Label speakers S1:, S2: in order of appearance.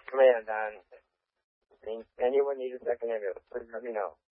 S1: Command on anyone need a second ambulance, please let me know.